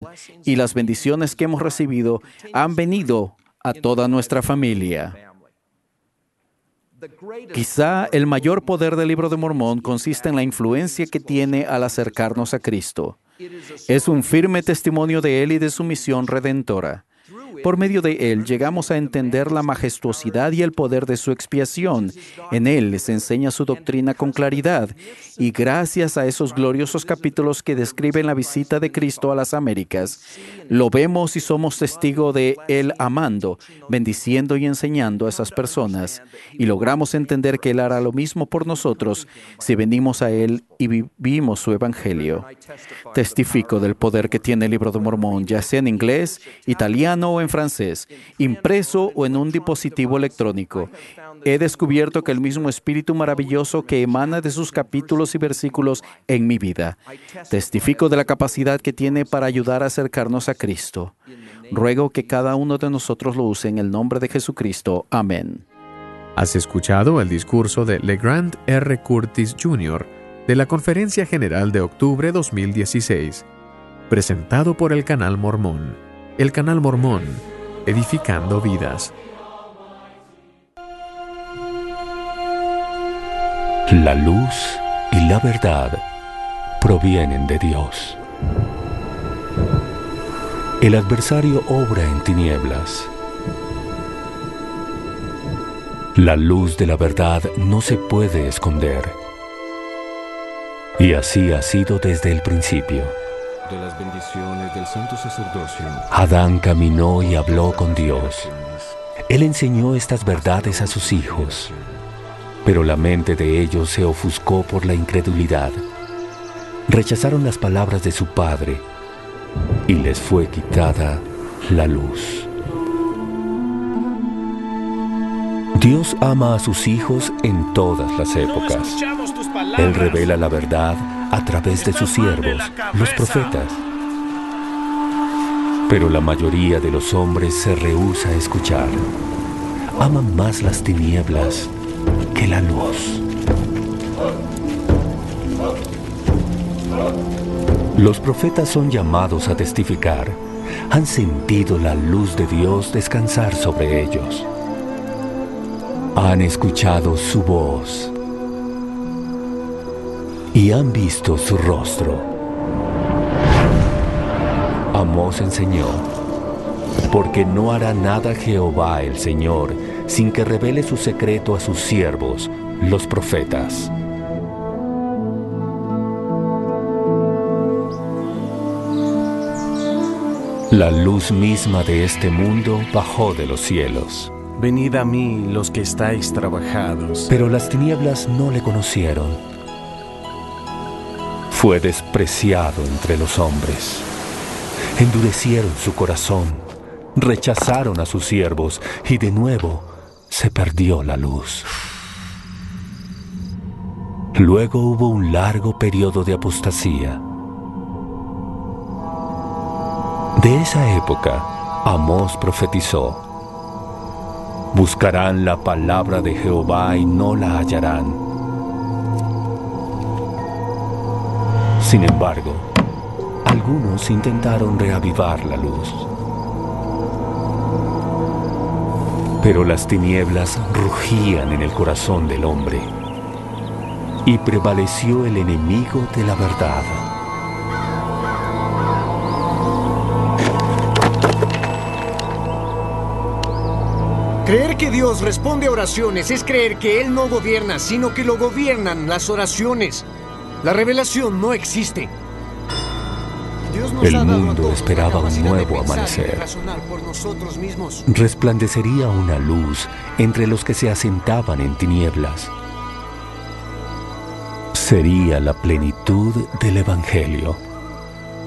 y las bendiciones que hemos recibido han venido a toda nuestra familia. Quizá el mayor poder del Libro de Mormón consiste en la influencia que tiene al acercarnos a Cristo. Es un firme testimonio de Él y de su misión redentora. Por medio de él llegamos a entender la majestuosidad y el poder de su expiación. En él les enseña su doctrina con claridad, y gracias a esos gloriosos capítulos que describen la visita de Cristo a las Américas, lo vemos y somos testigos de él amando, bendiciendo y enseñando a esas personas, y logramos entender que él hará lo mismo por nosotros si venimos a él y vivimos su evangelio. Testifico del poder que tiene el Libro de Mormón, ya sea en inglés, italiano o en francés, impreso o en un dispositivo electrónico. He descubierto que el mismo espíritu maravilloso que emana de sus capítulos y versículos en mi vida. Testifico de la capacidad que tiene para ayudar a acercarnos a Cristo. Ruego que cada uno de nosotros lo use en el nombre de Jesucristo. Amén. Has escuchado el discurso de LeGrand R. Curtis Jr. de la Conferencia General de octubre 2016, presentado por el Canal Mormón. El Canal Mormón, edificando vidas. La luz y la verdad provienen de Dios. El adversario obra en tinieblas. La luz de la verdad no se puede esconder. Y así ha sido desde el principio. De las bendiciones del santo sacerdocio. Adán caminó y habló con Dios. Él enseñó estas verdades a sus hijos, pero la mente de ellos se ofuscó por la incredulidad. Rechazaron las palabras de su padre y les fue quitada la luz. Dios ama a sus hijos en todas las épocas. Él revela la verdad a través de sus siervos, los profetas. Pero la mayoría de los hombres se rehúsa a escuchar. Aman más las tinieblas que la luz. Los profetas son llamados a testificar. Han sentido la luz de Dios descansar sobre ellos. Han escuchado su voz y han visto su rostro. Amós enseñó, porque no hará nada Jehová el Señor sin que revele su secreto a sus siervos, los profetas. La luz misma de este mundo bajó de los cielos. Venid a mí los que estáis trabajados. Pero las tinieblas no le conocieron. Fue despreciado entre los hombres. Endurecieron su corazón, rechazaron a sus siervos y de nuevo se perdió la luz. Luego hubo un largo periodo de apostasía. De esa época, Amós profetizó: buscarán la palabra de Jehová y no la hallarán. Sin embargo, algunos intentaron reavivar la luz. Pero las tinieblas rugían en el corazón del hombre y prevaleció el enemigo de la verdad. Creer que Dios responde a oraciones es creer que Él no gobierna, sino que lo gobiernan las oraciones. La revelación no existe. El mundo esperaba un nuevo amanecer. Resplandecería una luz entre los que se asentaban en tinieblas. Sería la plenitud del Evangelio.